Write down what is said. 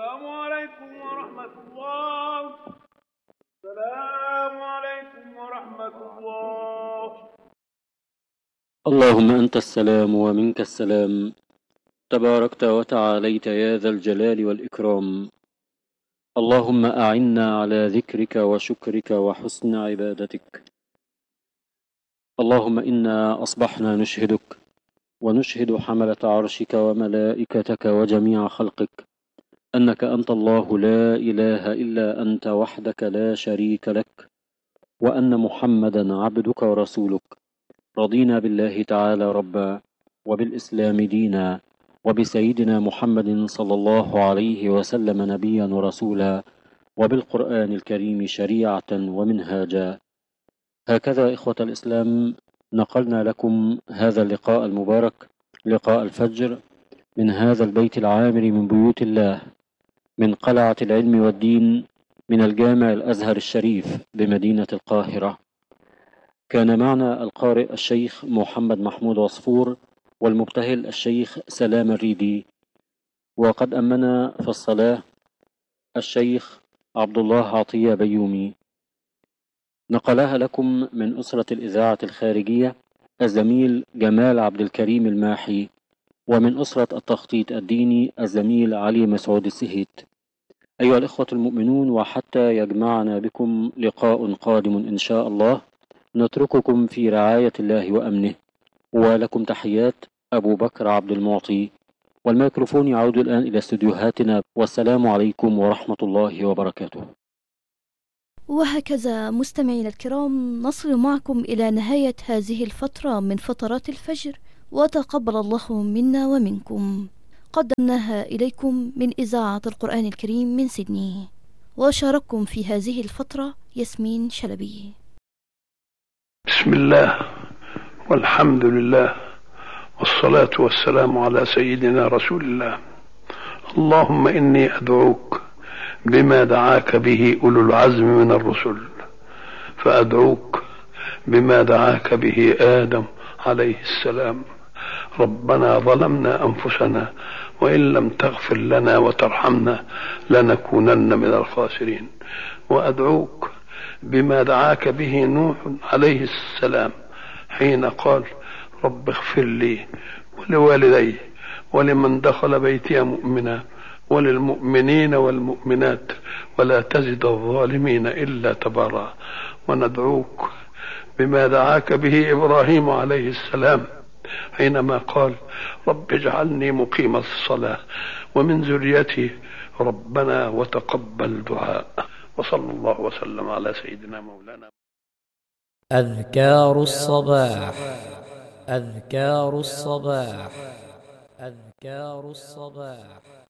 عليكم ورحمة الله. السلام عليكم ورحمة الله. اللهم أنت السلام ومنك السلام، تباركت وتعاليت يا ذا الجلال والإكرام. اللهم أعنا على ذكرك وشكرك وحسن عبادتك. اللهم إنا أصبحنا نشهدك ونشهد حملة عرشك وملائكتك وجميع خلقك أنك أنت الله لا إله إلا أنت وحدك لا شريك لك، وأن محمدا عبدك ورسولك. رضينا بالله تعالى ربا، وبالإسلام دينا، وبسيدنا محمد صلى الله عليه وسلم نبيا ورسولا، وبالقرآن الكريم شريعة ومنهاجا. هكذا إخوة الإسلام نقلنا لكم هذا اللقاء المبارك، لقاء الفجر، من هذا البيت العامر من بيوت الله، من قلعة العلم والدين، من الجامع الأزهر الشريف بمدينة القاهرة. كان معنا القارئ الشيخ محمد محمود عصفور، والمبتهل الشيخ سلام الريدي، وقد أمنا في الصلاة الشيخ عبد الله عطية بيومي. نقلها لكم من أسرة الإذاعة الخارجية الزميل جمال عبد الكريم الماحي، ومن أسرة التخطيط الديني الزميل علي مسعود السهيت. أيها الإخوة المؤمنون، وحتى يجمعنا بكم لقاء قادم إن شاء الله، نترككم في رعاية الله وأمنه، ولكم تحيات أبو بكر عبد المعطي، والميكروفون يعود الآن إلى استديوهاتنا، والسلام عليكم ورحمة الله وبركاته. وهكذا مستمعينا الكرام نصل معكم إلى نهاية هذه الفترة من فترات الفجر، وتقبل الله منا ومنكم. قدمناها إليكم من إذاعة القرآن الكريم من سيدني، وشارككم في هذه الفترة ياسمين شلبي. بسم الله والحمد لله والصلاة والسلام على سيدنا رسول الله. اللهم إني أدعوك بما دعاك به أولو العزم من الرسل، فأدعوك بما دعاك به آدم عليه السلام. ربنا ظلمنا أنفسنا وإن لم تغفر لنا وترحمنا لنكونن من الخاسرين. وأدعوك بما دعاك به نوح عليه السلام حين قال رب اغفر لي ولوالدي ولمن دخل بيتي مؤمنا وللمؤمنين والمؤمنات ولا تزد الظالمين إلا تبارا. وندعوك بما دعاك به إبراهيم عليه السلام حينما قال رب اجعلني مقيم الصلاة ومن ذريتي ربنا وتقبل دعاء. وصلى الله وسلم على سيدنا مولانا. أذكار الصباح، أذكار الصباح، أذكار الصباح.